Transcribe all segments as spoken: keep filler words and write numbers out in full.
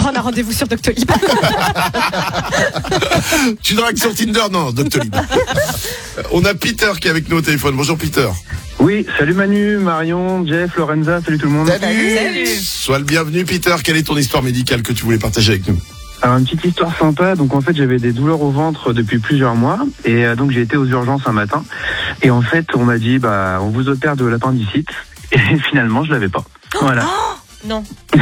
prendre un rendez-vous sur Doctolib. Tu dragues sur Tinder? Non, Doctolib. On a Peter qui est avec nous au téléphone. Bonjour Peter. Oui, salut Manu, Marion, Jeff, Lorenza, salut tout le monde. Salut. Salut. Sois le bienvenu Peter. Quelle est ton histoire médicale que tu voulais partager avec nous? Alors, une petite histoire sympa. Donc en fait, j'avais des douleurs au ventre depuis plusieurs mois et euh, donc j'ai été aux urgences un matin et en fait, on m'a dit bah on vous opère de l'appendicite et finalement, je l'avais pas. Voilà. Oh non.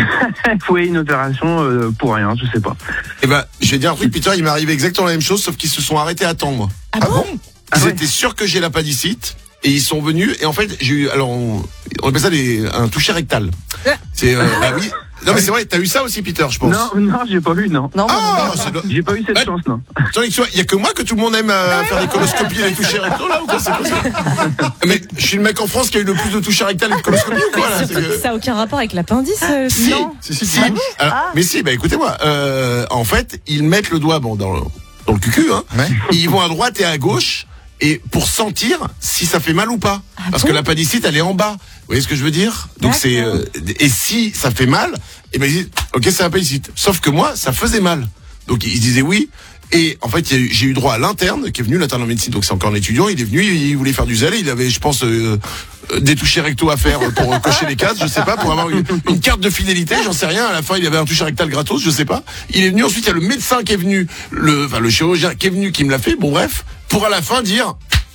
Oui, une opération euh, pour rien, je sais pas. Eh ben, je vais dire un truc, Peter, il m'est arrivé exactement la même chose, sauf qu'ils se sont arrêtés à temps, moi. Ah bon? Ils Ah étaient ouais. sûrs que j'ai l'appendicite et ils sont venus et en fait, j'ai eu, alors on, on appelle ça des, un toucher rectal. C'est, euh, bah oui. Non mais c'est vrai, t'as eu ça aussi Peter, je pense. Non, non, j'ai pas eu, non. Non, Ah, c'est le- J'ai pas eu cette Bah, chance, non. Attendez, tu vois, il y a que moi que tout le monde aime euh, faire des coloscopies et les toucher rectaux là ou quoi? C'est quoi ça? Mais je suis le mec en France qui a eu le plus de toucher rectal et de coloscopies ou quoi là? C'est que- Ça n'a aucun rapport avec l'appendice. euh, Si, non. si, si, si. Alors, Ah. Mais si, bah écoutez-moi, euh, en fait, ils mettent le doigt bon dans le, dans le cucu, hein. Ouais. Et ils vont à droite et à gauche et pour sentir si ça fait mal ou pas. Parce bon que l'appendicite, elle est en bas. Vous voyez ce que je veux dire? Donc c'est euh, et si ça fait mal, et ben ils disent OK, c'est l'appendicite. Sauf que moi, ça faisait mal. Donc ils disaient oui. Et en fait, il y a eu- j'ai eu droit à l'interne qui est venu, l'interne en médecine, donc c'est encore un étudiant. Il est venu, il voulait faire du zèle, il avait, je pense, euh, euh, des touchés rectaux à faire pour euh, cocher les cases, je sais pas, pour avoir une, une carte de fidélité, j'en sais rien. À la fin, il avait un toucher rectal gratos, je sais pas. Il est venu. Ensuite, il y a le médecin qui est venu, le, enfin le chirurgien qui est venu, qui me l'a fait. Bon bref, pour à la fin dire.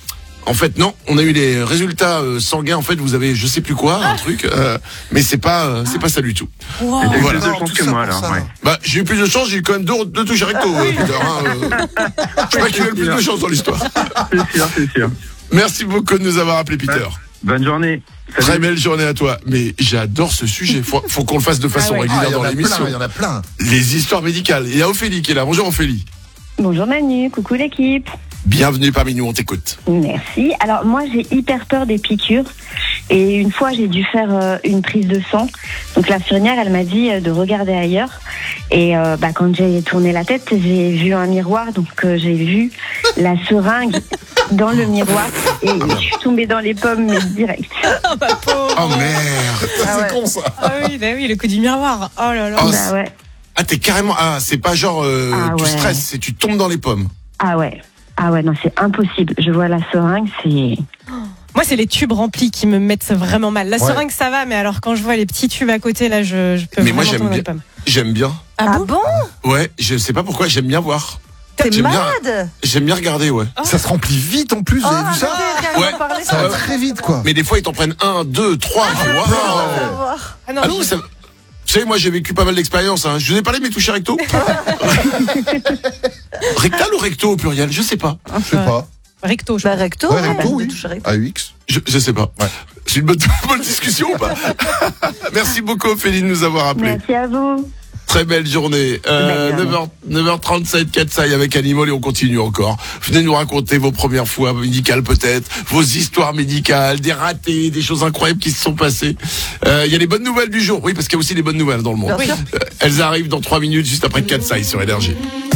En fait, non, on a eu les résultats euh, sanguins. En fait, vous avez, je sais plus quoi, un truc, euh, mais c'est pas, euh, c'est pas ça du tout. Wow. T'as eu Voilà. plus de Non, chance tout que ça moi, pour alors. ça. Ouais. Bah, j'ai eu plus de chance, j'ai eu quand même deux, deux touches recto, euh, Peter. Hein, euh. Je crois qu'il y a eu le plus de chance dans l'histoire. C'est sûr, c'est sûr. Merci beaucoup de nous avoir appelé, Peter. Bonne journée. Salut. Très belle journée à toi. Mais j'adore ce sujet. Faut, faut qu'on le fasse de façon Ah ouais. Ah, régulière il y en dans a l'émission. plein, il y en a plein. Les histoires médicales. Il y a Ophélie qui est là. Bonjour Ophélie. Bonjour Manu, coucou l'équipe. Bienvenue parmi nous, on t'écoute. Merci. Alors moi j'ai hyper peur des piqûres et une fois j'ai dû faire euh, une prise de sang. Donc l'infirmière elle m'a dit euh, de regarder ailleurs et euh, bah, quand j'ai tourné la tête j'ai vu un miroir donc euh, j'ai vu la seringue dans le miroir et je suis tombée dans les pommes mais direct. Ah, bah, pauvre. Oh merde. Ça, ouais. c'est con, ça. Ah oui, bah oui, le coup du miroir. Oh là là. Oh, Bah ouais. Ah, t'es carrément. Ah, c'est pas genre euh, Ah tu ouais. stresses, c'est tu tombes dans les pommes. Ah ouais. Ah ouais non c'est impossible. Je vois la seringue c'est. Moi, c'est les tubes remplis qui me mettent vraiment mal. La Ouais. seringue, ça va, mais alors quand je vois les petits tubes à côté, là, je, je peux Mais moi, vraiment j'aime tomber dans les bien. pommes. J'aime bien. Ah, Ah bon, bon? Ouais, je sais pas pourquoi, j'aime bien voir. T'es J'aime bien. malade? J'aime bien regarder, ouais. Ça se remplit vite en plus, vous avez vu ça? Ouais. Ouais. Ça va très vite, quoi. Mais des fois, ils t'en prennent un, deux, trois. tu vois. Ah non, Ah non, je- ça... Vous savez, moi, j'ai vécu pas mal d'expériences. Hein. Je vous ai parlé de mes touchés recto. Rectal ou recto au pluriel? Je sais pas. Je sais pas. recto, je Bah crois. recto, Ouais, ouais, recto, bah, oui. touche recto. A U X. Je, je sais pas. Ouais. C'est une bonne, bonne discussion ou pas? Merci beaucoup, Ophélie, de nous avoir appelés. Merci à vous. Très belle journée. Euh, Belle journée. neuf heures, neuf heures trente-sept, Katsai avec Animal et on continue encore. Venez nous raconter vos premières fois médicales peut-être, vos histoires médicales, des ratés, des choses incroyables qui se sont passées. Euh, Il y a les bonnes nouvelles du jour. Oui, parce qu'il y a aussi les bonnes nouvelles dans le monde. Bien sûr. Euh, elles arrivent dans trois minutes juste après Katsai sur Énergie.